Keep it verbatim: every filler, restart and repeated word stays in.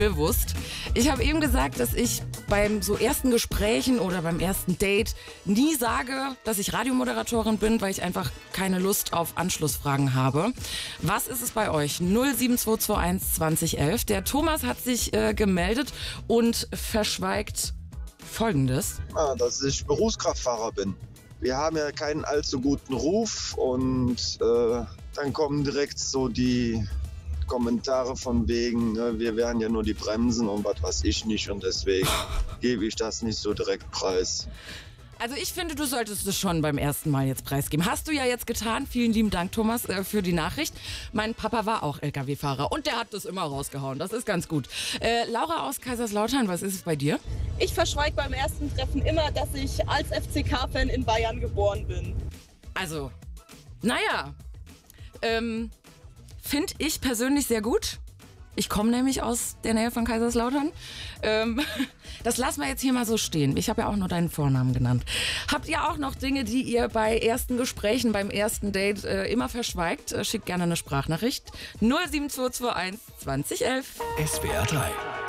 bewusst. Ich habe eben gesagt, dass ich beim so ersten Gesprächen oder beim ersten Date nie sage, dass ich Radiomoderatorin bin, weil ich einfach keine Lust auf Anschlussfragen habe. Was ist es bei euch? null sieben zwei zwei eins zwanzig elf. Der Thomas hat sich äh, gemeldet und verschweigt Folgendes. Ah, dass ich Berufskraftfahrer bin. Wir haben ja keinen allzu guten Ruf und äh, dann kommen direkt so die Kommentare von wegen, ne, wir wären ja nur die Bremsen und was weiß ich nicht und deswegen gebe ich das nicht so direkt preis. Also ich finde, du solltest es schon beim ersten Mal jetzt preisgeben. Hast du ja jetzt getan. Vielen lieben Dank, Thomas, äh, für die Nachricht. Mein Papa war auch L K W-Fahrer und der hat das immer rausgehauen. Das ist ganz gut. Äh, Laura aus Kaiserslautern, was ist es bei dir? Ich verschweige beim ersten Treffen immer, dass ich als F C K-Fan in Bayern geboren bin. Also, naja, ähm, finde ich persönlich sehr gut. Ich komme nämlich aus der Nähe von Kaiserslautern. Ähm, das lassen wir jetzt hier mal so stehen. Ich habe ja auch nur deinen Vornamen genannt. Habt ihr auch noch Dinge, die ihr bei ersten Gesprächen, beim ersten Date äh, immer verschweigt? Äh, schickt gerne eine Sprachnachricht. null sieben zwei zwei eins zwanzig elf. S W R drei.